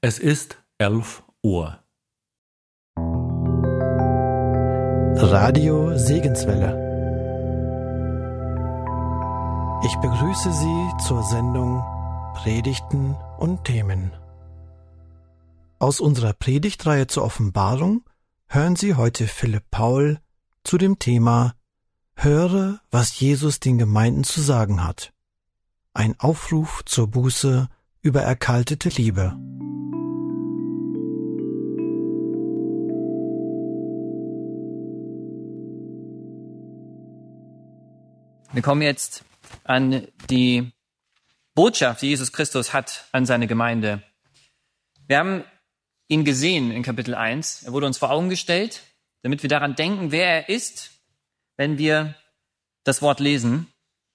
Es ist 11 Uhr. Radio Segenswelle. Ich begrüße Sie zur Sendung Predigten und Themen. Aus unserer Predigtreihe zur Offenbarung hören Sie heute Philipp Paul zu dem Thema Höre, was Jesus den Gemeinden zu sagen hat. Ein Aufruf zur Buße über erkaltete Liebe. Wir kommen jetzt an die Botschaft, die Jesus Christus hat an seine Gemeinde. Wir haben ihn gesehen in Kapitel 1. Er wurde uns vor Augen gestellt, damit wir daran denken, wer er ist, wenn wir das Wort lesen.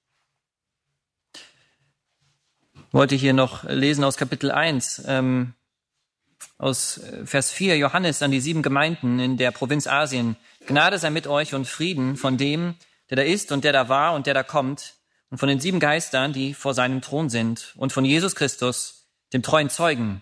Ich wollte hier noch lesen aus Kapitel 1, aus Vers 4, Johannes an die 7 Gemeinden in der Provinz Asien. Gnade sei mit euch und Frieden von dem, der da ist und der da war und der da kommt, und von den 7 Geistern, die vor seinem Thron sind, und von Jesus Christus, dem treuen Zeugen.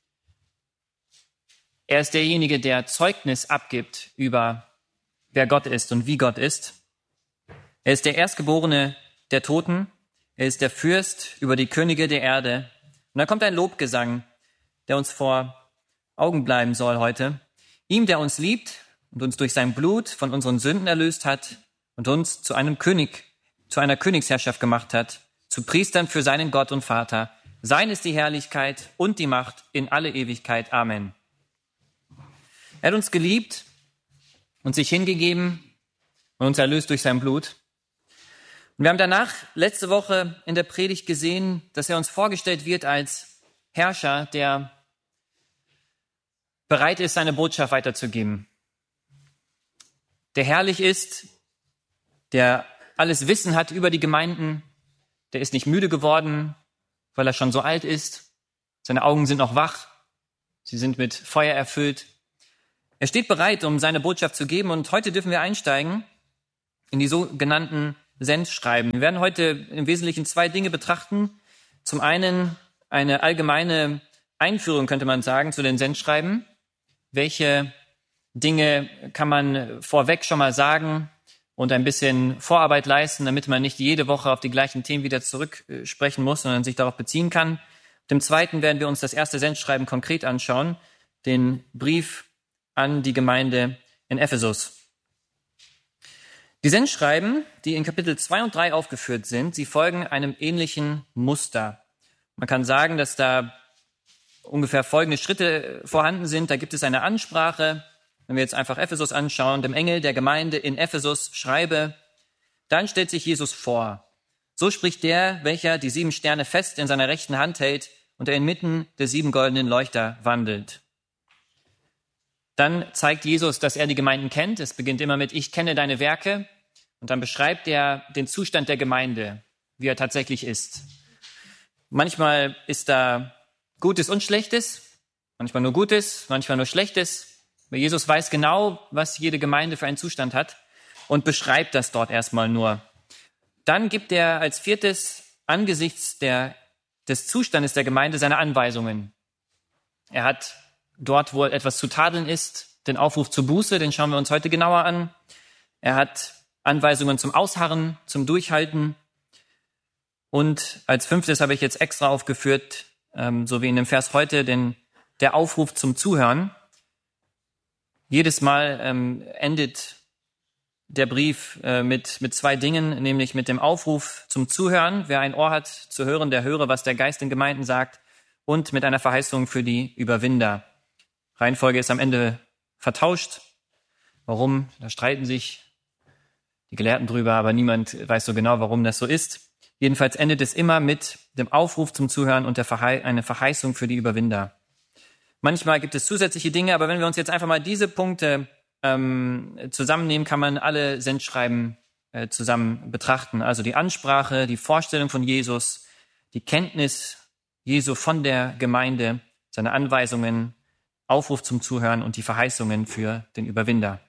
Er ist derjenige, der Zeugnis abgibt über wer Gott ist und wie Gott ist. Er ist der Erstgeborene der Toten. Er ist der Fürst über die Könige der Erde. Und da kommt ein Lobgesang, der uns vor Augen bleiben soll heute. Ihm, der uns liebt und uns durch sein Blut von unseren Sünden erlöst hat und uns zu einem König, zu einer Königsherrschaft gemacht hat, zu Priestern für seinen Gott und Vater. Sein ist die Herrlichkeit und die Macht in alle Ewigkeit. Amen. Er hat uns geliebt und sich hingegeben und uns erlöst durch sein Blut. Und wir haben danach letzte Woche in der Predigt gesehen, dass er uns vorgestellt wird als Herrscher, der bereit ist, seine Botschaft weiterzugeben. Der herrlich ist, der alles Wissen hat über die Gemeinden, der ist nicht müde geworden, weil er schon so alt ist. Seine Augen sind noch wach, sie sind mit Feuer erfüllt. Er steht bereit, um seine Botschaft zu geben, und heute dürfen wir einsteigen in die sogenannten Sendschreiben. Wir werden heute im Wesentlichen 2 Dinge betrachten. Zum einen eine allgemeine Einführung, könnte man sagen, zu den Sendschreiben. Welche Dinge kann man vorweg schon mal sagen und ein bisschen Vorarbeit leisten, damit man nicht jede Woche auf die gleichen Themen wieder zurücksprechen muss, sondern sich darauf beziehen kann. Dem Zweiten werden wir uns das erste Sendschreiben konkret anschauen, den Brief an die Gemeinde in Ephesus. Die Sendschreiben, die in Kapitel 2 und 3 aufgeführt sind, sie folgen einem ähnlichen Muster. Man kann sagen, dass da ungefähr folgende Schritte vorhanden sind. Da gibt es eine Ansprache. Wenn wir jetzt einfach Ephesus anschauen, dem Engel der Gemeinde in Ephesus schreibe, dann stellt sich Jesus vor. So spricht der, welcher die 7 Sterne fest in seiner rechten Hand hält und der inmitten der 7 goldenen Leuchter wandelt. Dann zeigt Jesus, dass er die Gemeinden kennt. Es beginnt immer mit, ich kenne deine Werke. Und dann beschreibt er den Zustand der Gemeinde, wie er tatsächlich ist. Manchmal ist da Gutes und Schlechtes, manchmal nur Gutes, manchmal nur Schlechtes. Aber Jesus weiß genau, was jede Gemeinde für einen Zustand hat und beschreibt das dort erstmal nur. Dann gibt er als 4. angesichts des Zustandes der Gemeinde seine Anweisungen. Er hat dort, wo etwas zu tadeln ist, den Aufruf zur Buße, den schauen wir uns heute genauer an. Er hat Anweisungen zum Ausharren, zum Durchhalten. Und als 5. habe ich jetzt extra aufgeführt, so wie in dem Vers heute, der Aufruf zum Zuhören. Jedes Mal endet der Brief mit 2 Dingen, nämlich mit dem Aufruf zum Zuhören. Wer ein Ohr hat zu hören, der höre, was der Geist in Gemeinden sagt. Und mit einer Verheißung für die Überwinder. Reihenfolge ist am Ende vertauscht. Warum? Da streiten sich die Gelehrten drüber, aber niemand weiß so genau, warum das so ist. Jedenfalls endet es immer mit dem Aufruf zum Zuhören und eine Verheißung für die Überwinder. Manchmal gibt es zusätzliche Dinge, aber wenn wir uns jetzt einfach mal diese Punkte zusammennehmen, kann man alle Sendschreiben zusammen betrachten. Also die Ansprache, die Vorstellung von Jesus, die Kenntnis Jesu von der Gemeinde, seine Anweisungen, Aufruf zum Zuhören und die Verheißungen für den Überwinder.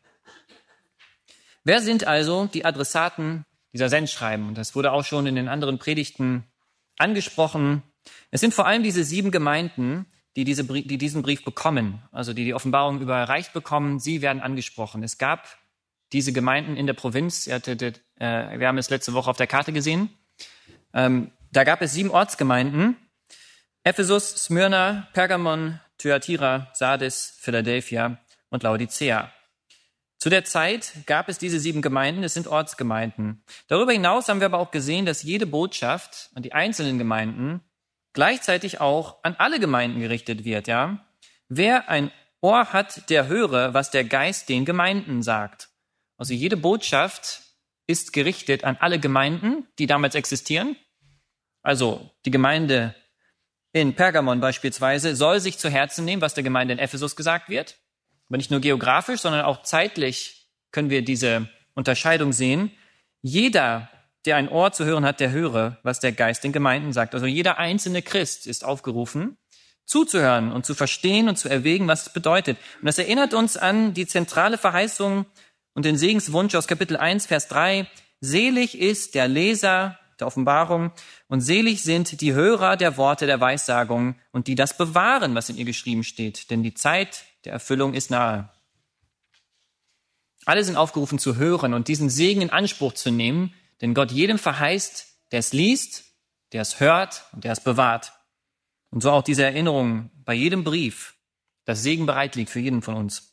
Wer sind also die Adressaten dieser Sendschreiben? Und das wurde auch schon in den anderen Predigten angesprochen. Es sind vor allem diese 7 Gemeinden, die diesen Brief bekommen, also die Offenbarung überreicht bekommen, sie werden angesprochen. Es gab diese Gemeinden in der Provinz, wir haben es letzte Woche auf der Karte gesehen, da gab es 7 Ortsgemeinden: Ephesus, Smyrna, Pergamon, Thyatira, Sardis, Philadelphia und Laodicea. Zu der Zeit gab es diese 7 Gemeinden, es sind Ortsgemeinden. Darüber hinaus haben wir aber auch gesehen, dass jede Botschaft an die einzelnen Gemeinden gleichzeitig auch an alle Gemeinden gerichtet wird. Ja? Wer ein Ohr hat, der höre, was der Geist den Gemeinden sagt. Also jede Botschaft ist gerichtet an alle Gemeinden, die damals existieren. Also die Gemeinde in Pergamon beispielsweise soll sich zu Herzen nehmen, was der Gemeinde in Ephesus gesagt wird. Aber nicht nur geografisch, sondern auch zeitlich können wir diese Unterscheidung sehen. Jeder, der ein Ohr zu hören hat, der höre, was der Geist den Gemeinden sagt. Also jeder einzelne Christ ist aufgerufen, zuzuhören und zu verstehen und zu erwägen, was es bedeutet. Und das erinnert uns an die zentrale Verheißung und den Segenswunsch aus Kapitel 1, Vers 3. Selig ist der Leser der Offenbarung und selig sind die Hörer der Worte der Weissagung und die das bewahren, was in ihr geschrieben steht. Denn die Zeit der Erfüllung ist nahe. Alle sind aufgerufen zu hören und diesen Segen in Anspruch zu nehmen, denn Gott jedem verheißt, der es liest, der es hört und der es bewahrt. Und so auch diese Erinnerung bei jedem Brief, dass Segen bereit liegt für jeden von uns.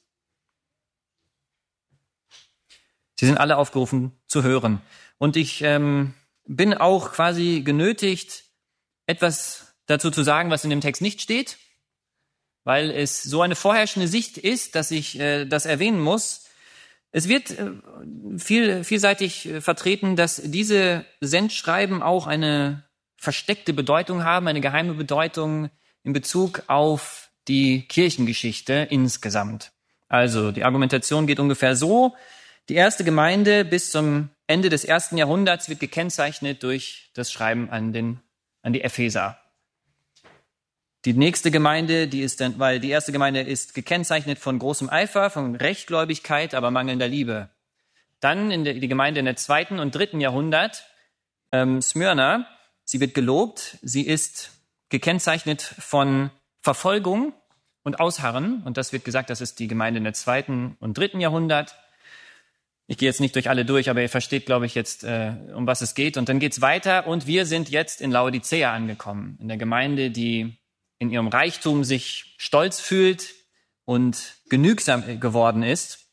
Sie sind alle aufgerufen zu hören. Und ich bin auch quasi genötigt, etwas dazu zu sagen, was in dem Text nicht steht, weil es so eine vorherrschende Sicht ist, dass ich das erwähnen muss. Es wird vielseitig vertreten, dass diese Sendschreiben auch eine versteckte Bedeutung haben, eine geheime Bedeutung in Bezug auf die Kirchengeschichte insgesamt. Also die Argumentation geht ungefähr so: Die erste Gemeinde bis zum Ende des 1. Jahrhunderts wird gekennzeichnet durch das Schreiben an die Epheser. Die nächste Gemeinde, weil die erste Gemeinde ist gekennzeichnet von großem Eifer, von Rechtgläubigkeit, aber mangelnder Liebe. Dann die Gemeinde in der 2. und 3. Jahrhundert, Smyrna, sie wird gelobt, sie ist gekennzeichnet von Verfolgung und Ausharren. Und das wird gesagt, das ist die Gemeinde in der 2. und 3. Jahrhundert. Ich gehe jetzt nicht durch alle durch, aber ihr versteht, glaube ich, jetzt, um was es geht. Und dann geht's weiter und wir sind jetzt in Laodicea angekommen, in der Gemeinde, die in ihrem Reichtum sich stolz fühlt und genügsam geworden ist.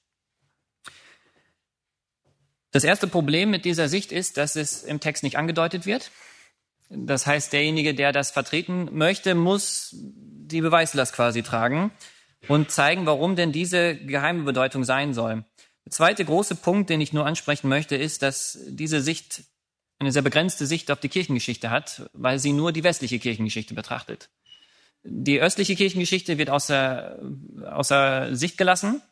Das erste Problem mit dieser Sicht ist, dass es im Text nicht angedeutet wird. Das heißt, derjenige, der das vertreten möchte, muss die Beweislast quasi tragen und zeigen, warum denn diese geheime Bedeutung sein soll. Der zweite große Punkt, den ich nur ansprechen möchte, ist, dass diese Sicht eine sehr begrenzte Sicht auf die Kirchengeschichte hat, weil sie nur die westliche Kirchengeschichte betrachtet. Die östliche Kirchengeschichte wird außer Sicht gelassen.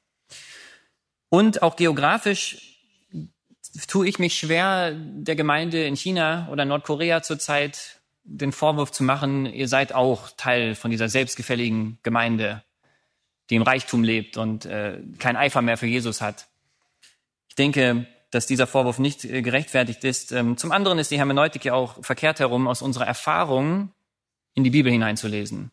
Und auch geografisch tue ich mich schwer, der Gemeinde in China oder Nordkorea zurzeit den Vorwurf zu machen, ihr seid auch Teil von dieser selbstgefälligen Gemeinde, die im Reichtum lebt und kein Eifer mehr für Jesus hat. Ich denke, dass dieser Vorwurf nicht gerechtfertigt ist. Zum anderen ist die Hermeneutik ja auch verkehrt herum, aus unserer Erfahrung in die Bibel hineinzulesen.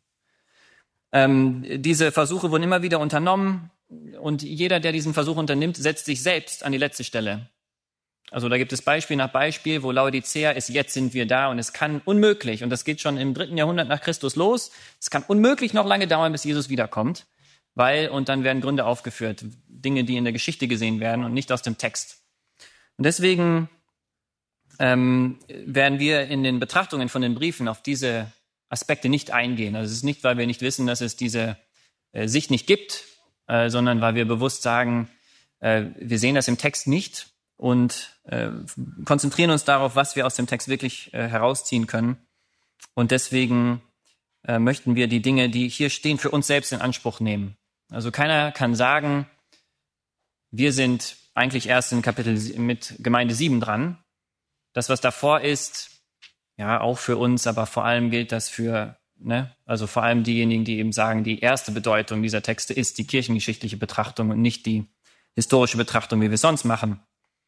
Diese Versuche wurden immer wieder unternommen und jeder, der diesen Versuch unternimmt, setzt sich selbst an die letzte Stelle. Also da gibt es Beispiel nach Beispiel, wo Laodicea ist, jetzt sind wir da und es kann unmöglich, und das geht schon im 3. Jahrhundert nach Christus los, es kann unmöglich noch lange dauern, bis Jesus wiederkommt, und dann werden Gründe aufgeführt, Dinge, die in der Geschichte gesehen werden und nicht aus dem Text. Und deswegen werden wir in den Betrachtungen von den Briefen auf diese Aspekte nicht eingehen. Also es ist nicht, weil wir nicht wissen, dass es diese Sicht nicht gibt, sondern weil wir bewusst sagen, wir sehen das im Text nicht und konzentrieren uns darauf, was wir aus dem Text wirklich herausziehen können. Und deswegen möchten wir die Dinge, die hier stehen, für uns selbst in Anspruch nehmen. Also keiner kann sagen, wir sind eigentlich erst in Kapitel mit Gemeinde 7 dran. Das, was davor ist, ja, auch für uns, aber vor allem gilt das also vor allem diejenigen, die eben sagen, die erste Bedeutung dieser Texte ist die kirchengeschichtliche Betrachtung und nicht die historische Betrachtung, wie wir es sonst machen.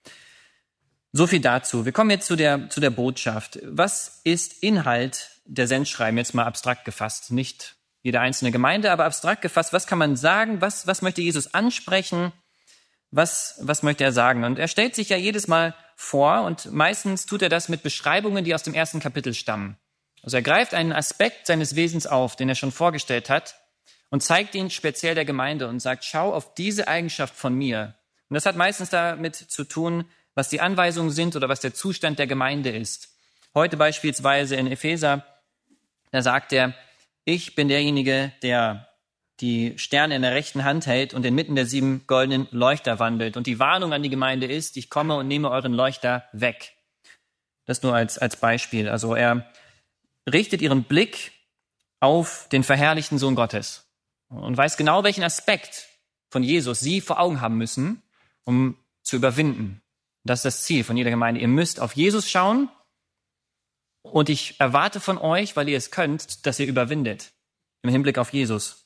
So viel dazu. Wir kommen jetzt zu der Botschaft. Was ist Inhalt der Sendschreiben, jetzt mal abstrakt gefasst, nicht jede einzelne Gemeinde, aber abstrakt gefasst, was kann man sagen, was möchte Jesus ansprechen, was möchte er sagen? Und er stellt sich ja jedes Mal vor und meistens tut er das mit Beschreibungen, die aus dem ersten Kapitel stammen. Also er greift einen Aspekt seines Wesens auf, den er schon vorgestellt hat und zeigt ihn speziell der Gemeinde und sagt, schau auf diese Eigenschaft von mir. Und das hat meistens damit zu tun, was die Anweisungen sind oder was der Zustand der Gemeinde ist. Heute beispielsweise in Epheser, da sagt er, ich bin derjenige, der die Sterne in der rechten Hand hält und inmitten der 7 goldenen Leuchter wandelt. Und die Warnung an die Gemeinde ist, ich komme und nehme euren Leuchter weg. Das nur als Beispiel. Also er richtet ihren Blick auf den verherrlichten Sohn Gottes und weiß genau, welchen Aspekt von Jesus sie vor Augen haben müssen, um zu überwinden. Das ist das Ziel von jeder Gemeinde. Ihr müsst auf Jesus schauen und ich erwarte von euch, weil ihr es könnt, dass ihr überwindet im Hinblick auf Jesus.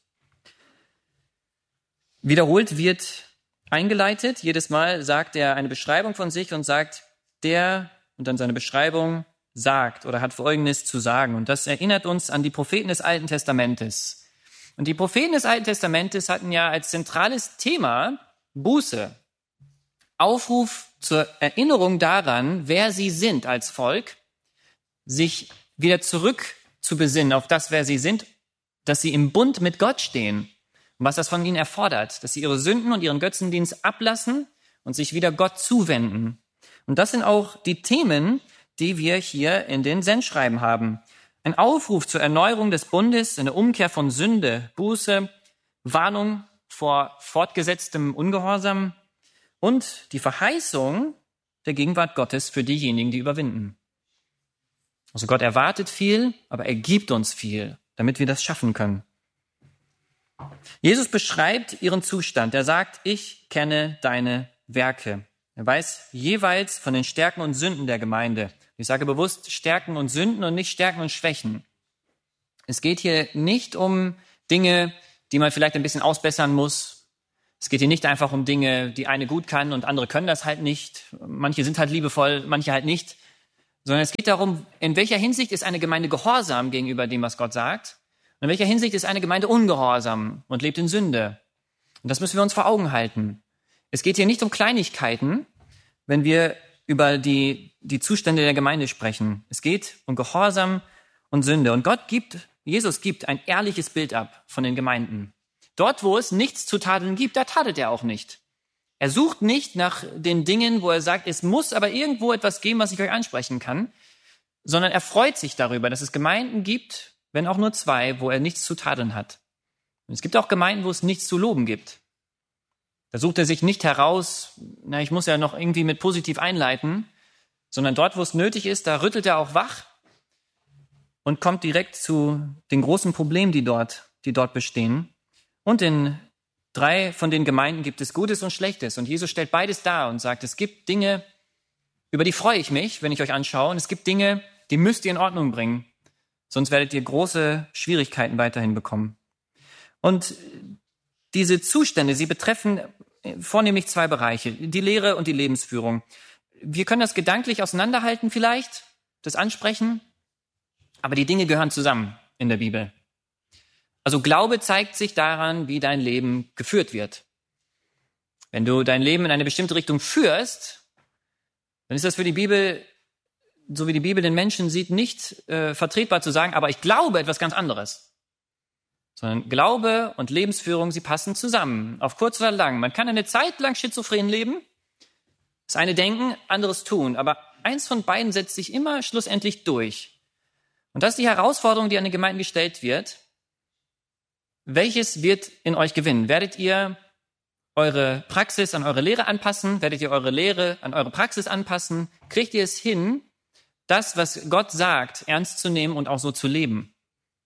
Wiederholt wird eingeleitet. Jedes Mal sagt er eine Beschreibung von sich und sagt, der und dann seine Beschreibung sagt oder hat Folgendes zu sagen. Und das erinnert uns an die Propheten des Alten Testamentes. Und die Propheten des Alten Testamentes hatten ja als zentrales Thema Buße. Aufruf zur Erinnerung daran, wer sie sind als Volk, sich wieder zurück zu besinnen auf das, wer sie sind, dass sie im Bund mit Gott stehen. Und was das von ihnen erfordert, dass sie ihre Sünden und ihren Götzendienst ablassen und sich wieder Gott zuwenden. Und das sind auch die Themen, die wir hier in den Sendschreiben haben. Ein Aufruf zur Erneuerung des Bundes, eine Umkehr von Sünde, Buße, Warnung vor fortgesetztem Ungehorsam und die Verheißung der Gegenwart Gottes für diejenigen, die überwinden. Also Gott erwartet viel, aber er gibt uns viel, damit wir das schaffen können. Jesus beschreibt ihren Zustand. Er sagt, ich kenne deine Werke. Er weiß jeweils von den Stärken und Sünden der Gemeinde. Ich sage bewusst Stärken und Sünden und nicht Stärken und Schwächen. Es geht hier nicht um Dinge, die man vielleicht ein bisschen ausbessern muss. Es geht hier nicht einfach um Dinge, die eine gut kann und andere können das halt nicht. Manche sind halt liebevoll, manche halt nicht. Sondern es geht darum, in welcher Hinsicht ist eine Gemeinde gehorsam gegenüber dem, was Gott sagt. Und in welcher Hinsicht ist eine Gemeinde ungehorsam und lebt in Sünde. Und das müssen wir uns vor Augen halten. Es geht hier nicht um Kleinigkeiten, wenn wir über die Zustände der Gemeinde sprechen. Es geht um Gehorsam und Sünde. Und Jesus gibt ein ehrliches Bild ab von den Gemeinden. Dort, wo es nichts zu tadeln gibt, da tadelt er auch nicht. Er sucht nicht nach den Dingen, wo er sagt, es muss aber irgendwo etwas geben, was ich euch ansprechen kann, sondern er freut sich darüber, dass es Gemeinden gibt, wenn auch nur 2, wo er nichts zu tadeln hat. Und es gibt auch Gemeinden, wo es nichts zu loben gibt. Da sucht er sich nicht heraus, ich muss ja noch irgendwie mit positiv einleiten, sondern dort, wo es nötig ist, da rüttelt er auch wach und kommt direkt zu den großen Problemen, die dort bestehen. Und in 3 von den Gemeinden gibt es Gutes und Schlechtes. Und Jesus stellt beides dar und sagt, es gibt Dinge, über die freue ich mich, wenn ich euch anschaue. Und es gibt Dinge, die müsst ihr in Ordnung bringen. Sonst werdet ihr große Schwierigkeiten weiterhin bekommen. Und diese Zustände, sie betreffen vornehmlich 2 Bereiche, die Lehre und die Lebensführung. Wir können das gedanklich auseinanderhalten vielleicht, das ansprechen, aber die Dinge gehören zusammen in der Bibel. Also Glaube zeigt sich daran, wie dein Leben geführt wird. Wenn du dein Leben in eine bestimmte Richtung führst, dann ist das für die Bibel, so wie die Bibel den Menschen sieht, nicht vertretbar zu sagen, aber ich glaube etwas ganz anderes. Sondern Glaube und Lebensführung, sie passen zusammen, auf kurz oder lang. Man kann eine Zeit lang schizophren leben, das eine denken, anderes tun, aber eins von beiden setzt sich immer schlussendlich durch. Und das ist die Herausforderung, die an die Gemeinden gestellt wird. Welches wird in euch gewinnen? Werdet ihr eure Praxis an eure Lehre anpassen? Werdet ihr eure Lehre an eure Praxis anpassen? Kriegt ihr es hin, das, was Gott sagt, ernst zu nehmen und auch so zu leben?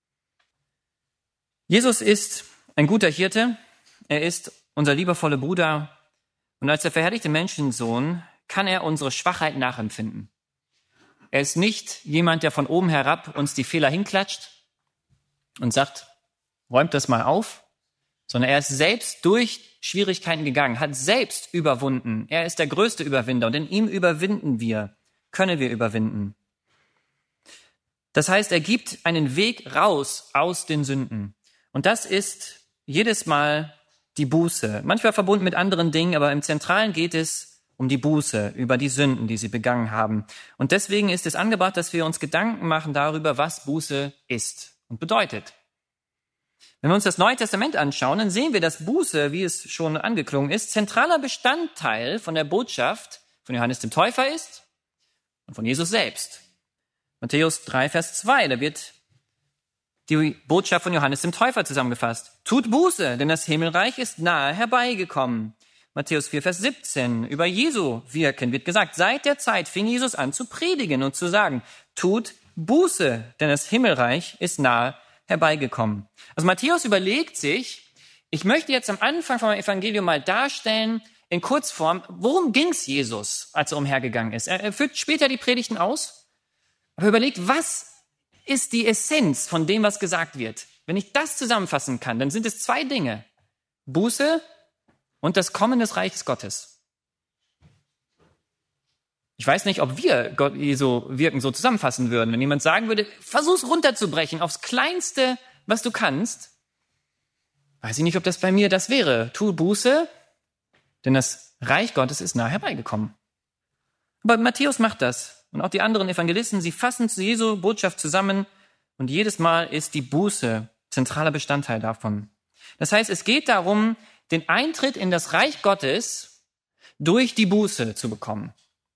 Jesus ist ein guter Hirte. Er ist unser liebevoller Bruder. Und als der verherrlichte Menschensohn kann er unsere Schwachheit nachempfinden. Er ist nicht jemand, der von oben herab uns die Fehler hinklatscht und sagt, räumt das mal auf, sondern er ist selbst durch Schwierigkeiten gegangen, hat selbst überwunden. Er ist der größte Überwinder und in ihm können wir überwinden. Das heißt, er gibt einen Weg raus aus den Sünden. Und das ist jedes Mal die Buße. Manchmal verbunden mit anderen Dingen, aber im Zentralen geht es um die Buße, über die Sünden, die sie begangen haben. Und deswegen ist es angebracht, dass wir uns Gedanken machen darüber, was Buße ist und bedeutet. Wenn wir uns das Neue Testament anschauen, dann sehen wir, dass Buße, wie es schon angeklungen ist, zentraler Bestandteil von der Botschaft von Johannes dem Täufer ist und von Jesus selbst. Matthäus 3, Vers 2, da wird die Botschaft von Johannes dem Täufer zusammengefasst. Tut Buße, denn das Himmelreich ist nahe herbeigekommen. Matthäus 4, Vers 17, über Jesu Wirken wird gesagt, seit der Zeit fing Jesus an zu predigen und zu sagen, tut Buße, denn das Himmelreich ist nahe herbeigekommen. Also Matthäus überlegt sich, ich möchte jetzt am Anfang vom Evangelium mal darstellen, in Kurzform, worum ging es Jesus, als er umhergegangen ist. Er führt später die Predigten aus, aber überlegt, was ist die Essenz von dem, was gesagt wird. Wenn ich das zusammenfassen kann, dann sind es zwei Dinge. Buße und das Kommen des Reiches Gottes. Ich weiß nicht, ob wir Gott Jesu Wirken so zusammenfassen würden. Wenn jemand sagen würde, versuch's runterzubrechen aufs Kleinste, was du kannst, weiß ich nicht, ob das bei mir das wäre. Tu Buße, denn das Reich Gottes ist nahe herbeigekommen. Aber Matthäus macht das. Und auch die anderen Evangelisten, sie fassen zu Jesu Botschaft zusammen und jedes Mal ist die Buße zentraler Bestandteil davon. Das heißt, es geht darum, den Eintritt in das Reich Gottes durch die Buße zu bekommen.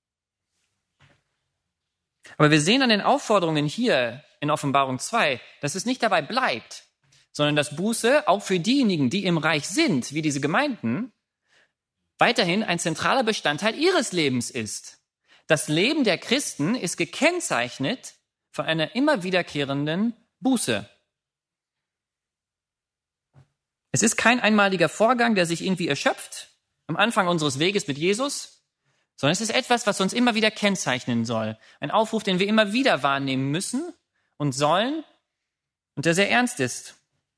Aber wir sehen an den Aufforderungen hier in Offenbarung 2, dass es nicht dabei bleibt, sondern dass Buße auch für diejenigen, die im Reich sind, wie diese Gemeinden, weiterhin ein zentraler Bestandteil ihres Lebens ist. Das Leben der Christen ist gekennzeichnet von einer immer wiederkehrenden Buße. Es ist kein einmaliger Vorgang, der sich irgendwie erschöpft am Anfang unseres Weges mit Jesus, sondern es ist etwas, was uns immer wieder kennzeichnen soll. Ein Aufruf, den wir immer wieder wahrnehmen müssen und sollen und der sehr ernst ist.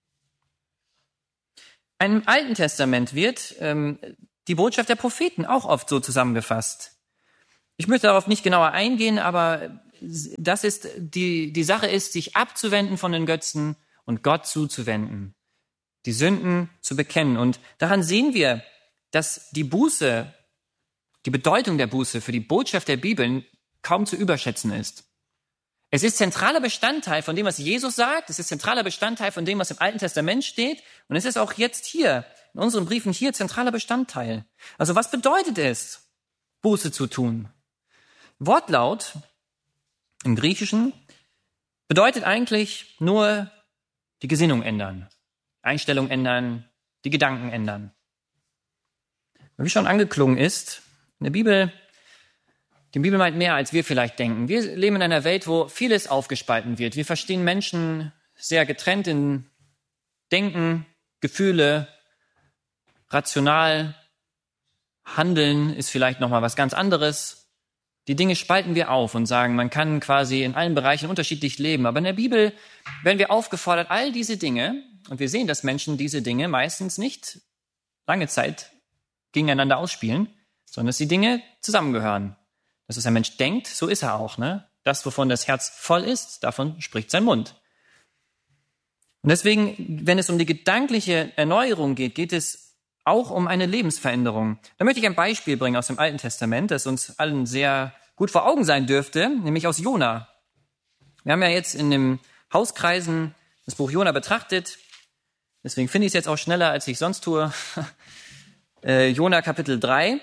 Im Alten Testament wird die Botschaft der Propheten auch oft so zusammengefasst. Ich möchte darauf nicht genauer eingehen, aber das ist die Sache ist, sich abzuwenden von den Götzen und Gott zuzuwenden, die Sünden zu bekennen. Und daran sehen wir, dass die Buße, die Bedeutung der Buße für die Botschaft der Bibel kaum zu überschätzen ist. Es ist zentraler Bestandteil von dem, was Jesus sagt. Es ist zentraler Bestandteil von dem, was im Alten Testament steht. Und es ist auch jetzt hier, in unseren Briefen hier, zentraler Bestandteil. Also was bedeutet es, Buße zu tun? Wortlaut im Griechischen bedeutet eigentlich nur die Gesinnung ändern, Einstellung ändern, die Gedanken ändern. Wie schon angeklungen ist, in der Bibel, die Bibel meint mehr, als wir vielleicht denken. Wir leben in einer Welt, wo vieles aufgespalten wird. Wir verstehen Menschen sehr getrennt in Denken, Gefühle, rational. Handeln ist vielleicht nochmal was ganz anderes. Die Dinge spalten wir auf und sagen, man kann quasi in allen Bereichen unterschiedlich leben. Aber in der Bibel werden wir aufgefordert, all diese Dinge, und wir sehen, dass Menschen diese Dinge meistens nicht lange Zeit gegeneinander ausspielen, sondern dass die Dinge zusammengehören. Dass es ein Mensch denkt, so ist er auch. Ne? Das, wovon das Herz voll ist, davon spricht sein Mund. Und deswegen, wenn es um die gedankliche Erneuerung geht, geht es auch um eine Lebensveränderung. Da möchte ich ein Beispiel bringen aus dem Alten Testament, das uns allen sehr gut vor Augen sein dürfte, nämlich aus Jona. Wir haben ja jetzt in den Hauskreisen das Buch Jona betrachtet. Deswegen finde ich es jetzt auch schneller, als ich sonst tue. Jona Kapitel 3.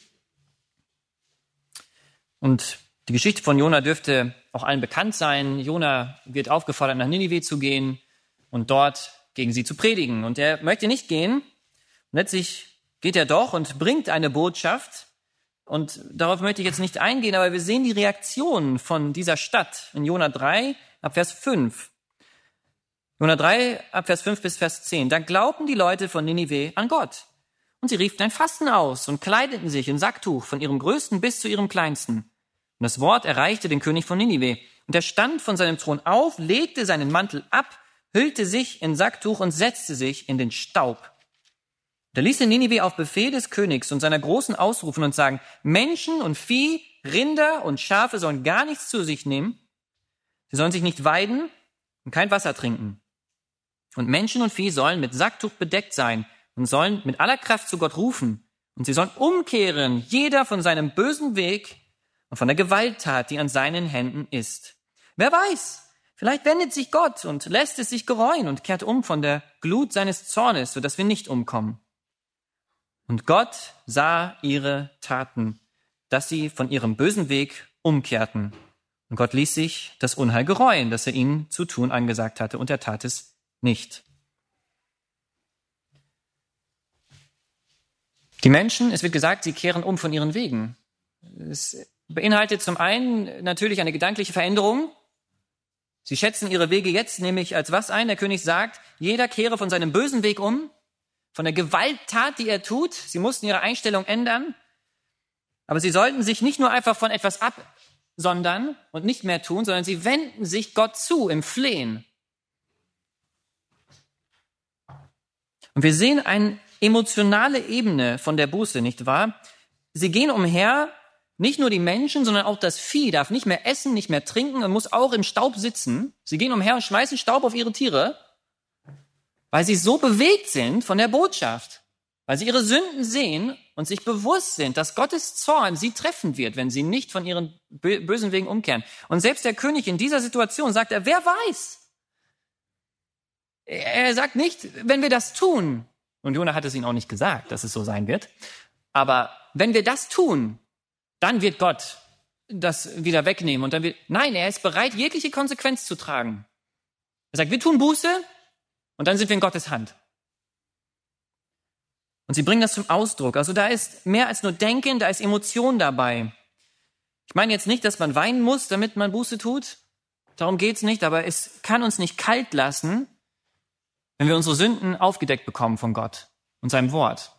Und die Geschichte von Jona dürfte auch allen bekannt sein. Jona wird aufgefordert, nach Ninive zu gehen und dort gegen sie zu predigen. Und er möchte nicht gehen. Und letztlich geht er doch und bringt eine Botschaft. Und darauf möchte ich jetzt nicht eingehen, aber wir sehen die Reaktion von dieser Stadt in Jona 3 ab Vers 5. Jona 3 ab Vers 5 bis Vers 10. Da glaubten die Leute von Ninive an Gott. Und sie riefen ein Fasten aus und kleideten sich in Sacktuch von ihrem Größten bis zu ihrem Kleinsten. Und das Wort erreichte den König von Ninive. Und er stand von seinem Thron auf, legte seinen Mantel ab, hüllte sich in Sacktuch und setzte sich in den Staub. Da ließ Ninive auf Befehl des Königs und seiner Großen ausrufen und sagen, Menschen und Vieh, Rinder und Schafe sollen gar nichts zu sich nehmen. Sie sollen sich nicht weiden und kein Wasser trinken. Und Menschen und Vieh sollen mit Sacktuch bedeckt sein und sollen mit aller Kraft zu Gott rufen. Und sie sollen umkehren, jeder von seinem bösen Weg und von der Gewalttat, die an seinen Händen ist. Wer weiß, vielleicht wendet sich Gott und lässt es sich gereuen und kehrt um von der Glut seines Zornes, sodass wir nicht umkommen. Und Gott sah ihre Taten, dass sie von ihrem bösen Weg umkehrten. Und Gott ließ sich das Unheil gereuen, das er ihnen zu tun angesagt hatte, und er tat es nicht. Die Menschen, es wird gesagt, sie kehren um von ihren Wegen. Es beinhaltet zum einen natürlich eine gedankliche Veränderung. Sie schätzen ihre Wege jetzt nämlich als was ein? Der König sagt, jeder kehre von seinem bösen Weg um, von der Gewalttat, die er tut. Sie mussten ihre Einstellung ändern. Aber sie sollten sich nicht nur einfach von etwas absondern und nicht mehr tun, sondern sie wenden sich Gott zu im Flehen. Und wir sehen eine emotionale Ebene von der Buße, nicht wahr? Sie gehen umher, nicht nur die Menschen, sondern auch das Vieh darf nicht mehr essen, nicht mehr trinken und muss auch im Staub sitzen. Sie gehen umher und schmeißen Staub auf ihre Tiere, weil sie so bewegt sind von der Botschaft, weil sie ihre Sünden sehen und sich bewusst sind, dass Gottes Zorn sie treffen wird, wenn sie nicht von ihren bösen Wegen umkehren. Und selbst der König in dieser Situation sagt er, wer weiß? Er sagt nicht, wenn wir das tun, und Jona hat es ihnen auch nicht gesagt, dass es so sein wird, aber wenn wir das tun, dann wird Gott das wieder wegnehmen. Und nein, er ist bereit, jegliche Konsequenz zu tragen. Er sagt, wir tun Buße und dann sind wir in Gottes Hand. Und sie bringen das zum Ausdruck. Also da ist mehr als nur Denken, da ist Emotion dabei. Ich meine jetzt nicht, dass man weinen muss, damit man Buße tut. Darum geht's nicht, aber es kann uns nicht kalt lassen, wenn wir unsere Sünden aufgedeckt bekommen von Gott und seinem Wort.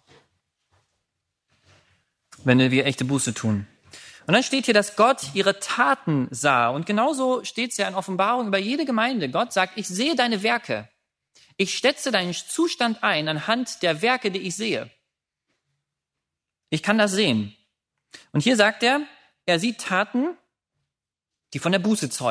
Wenn wir echte Buße tun. Und dann steht hier, dass Gott ihre Taten sah. Und genauso steht es ja in Offenbarung über jede Gemeinde. Gott sagt, ich sehe deine Werke. Ich schätze deinen Zustand ein anhand der Werke, die ich sehe. Ich kann das sehen. Und hier sagt er sieht Taten, die von der Buße zeugen.